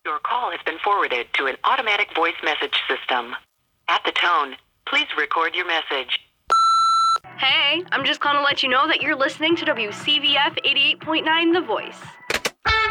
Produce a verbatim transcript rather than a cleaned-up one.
Your call has been forwarded to an automatic voice message system. At the tone, please record your message. Hey, I'm just calling to let you know that you're listening to W C V F eighty-eight point nine The Voice.